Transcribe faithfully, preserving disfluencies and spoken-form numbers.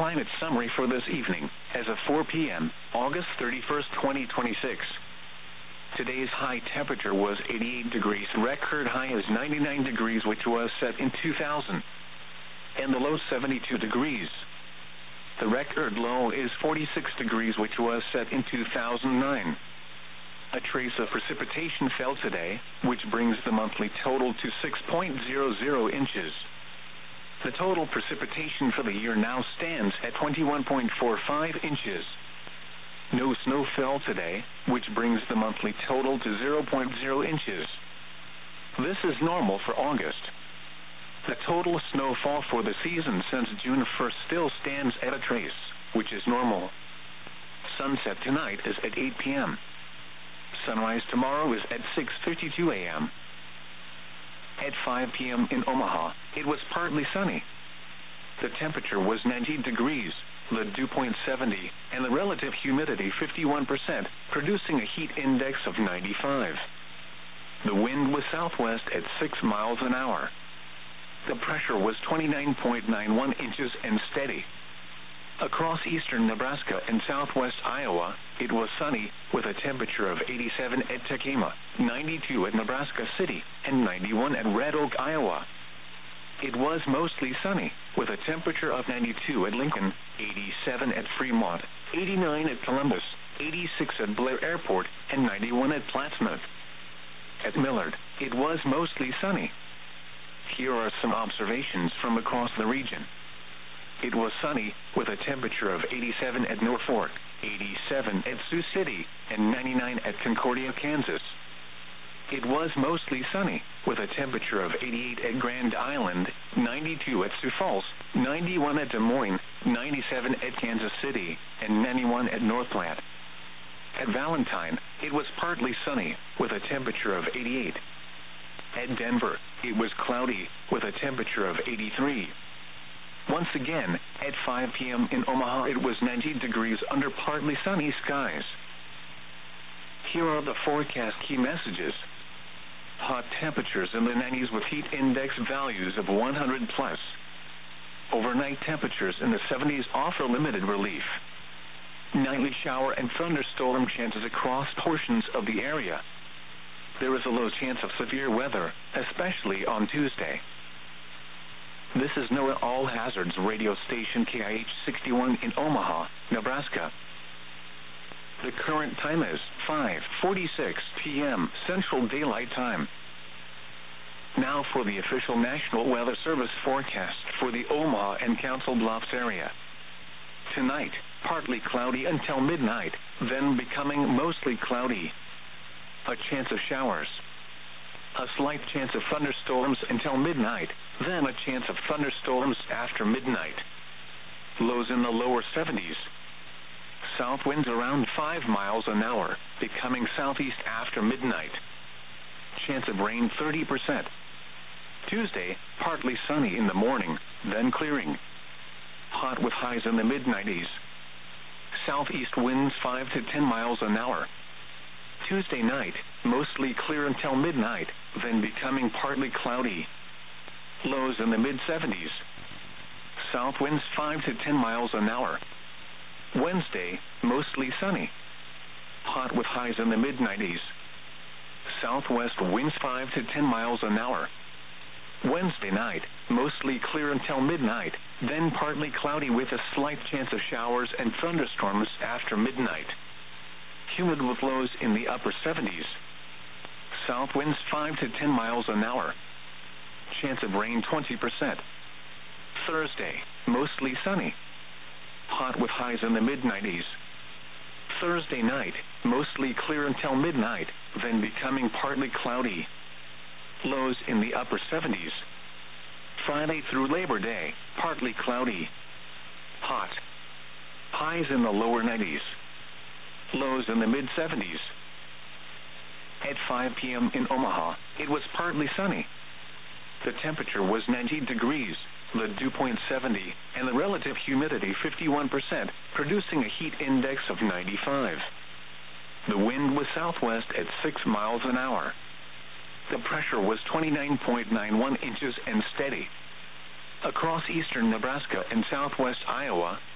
climate summary for this evening, as of four p m, August thirty-first, twenty twenty-six. Today's high temperature was eighty-eight degrees. Record high is ninety-nine degrees, which was set in two thousand. And the low seventy-two degrees. The record low is forty-six degrees, which was set in two thousand nine. A trace of precipitation fell today, which brings the monthly total to six point zero zero inches. The total precipitation for the year now stands at twenty-one point four five inches. No snow fell today, which brings the monthly total to zero point zero inches. This is normal for August. The total snowfall for the season since June first still stands at a trace, which is normal. Sunset tonight is at eight p m Sunrise tomorrow is at six fifty-two a m At five p m in Omaha, it was partly sunny. The temperature was nineteen degrees, the dew point seventy, and the relative humidity fifty-one percent, producing a heat index of ninety-five. The wind was southwest at six miles an hour. The pressure was twenty-nine point nine one inches and steady. Across eastern Nebraska and southwest Iowa, it was sunny, with a temperature of eighty-seven at Tekamah, ninety-two at Nebraska City, and ninety-one at Red Oak, Iowa. It was mostly sunny, with a temperature of ninety-two at Lincoln, eighty-seven at Fremont, eighty-nine at Columbus, eighty-six at Blair Airport, and ninety-one at Plattsmouth. At Millard, it was mostly sunny. Here are some observations from across the region. It was sunny, with a temperature of eighty-seven at Norfolk, eighty-seven at Sioux City, and ninety-nine at Concordia, Kansas. It was mostly sunny, with a temperature of eighty-eight at Grand Island, ninety-two at Sioux Falls, ninety-one at Des Moines, ninety-seven at Kansas City, and ninety-one at North Platte. At Valentine, it was partly sunny, with a temperature of eighty-eight. At Denver, it was cloudy, with a temperature of eighty-three. Once again, at five p m in Omaha, it was nineteen degrees under partly sunny skies. Here are the forecast key messages. Hot temperatures in the nineties with heat index values of one hundred plus. Overnight temperatures in the seventies offer limited relief. Nightly shower and thunderstorm chances across portions of the area. There is a low chance of severe weather, especially on Tuesday. This is NOAA All Hazards radio station K I H sixty-one in Omaha, Nebraska. The current time is five forty-six p m Central Daylight Time. Now for the official National Weather Service forecast for the Omaha and Council Bluffs area. Tonight, partly cloudy until midnight, then becoming mostly cloudy. A chance of showers. A slight chance of thunderstorms until midnight, then a chance of thunderstorms after midnight. Lows in the lower seventies. South winds around five miles an hour, becoming southeast after midnight. Chance of rain thirty percent. Tuesday, partly sunny in the morning, then clearing. Hot with highs in the mid nineties. Southeast winds five to ten miles an hour. Tuesday night, mostly clear until midnight, then becoming partly cloudy. Lows in the mid seventies. South winds five to ten miles an hour. Wednesday, mostly sunny. Hot with highs in the mid nineties. Southwest winds five to ten miles an hour. Wednesday night, mostly clear until midnight, then partly cloudy with a slight chance of showers and thunderstorms after midnight. Humid with lows in the upper seventies. South winds five to ten miles an hour. Chance of rain twenty percent. Thursday, mostly sunny. Hot with highs in the mid nineties. Thursday night, mostly clear until midnight, then becoming partly cloudy. Lows in the upper seventies. Friday through Labor Day, partly cloudy. Hot. Highs in the lower nineties. Lows in the mid seventies. At five p m in Omaha, it was partly sunny. The temperature was nineteen degrees, the dew point seventy, and the relative humidity fifty-one percent, producing a heat index of ninety-five. The wind was southwest at six miles an hour. The pressure was twenty-nine point nine one inches and steady. Across eastern Nebraska and southwest Iowa,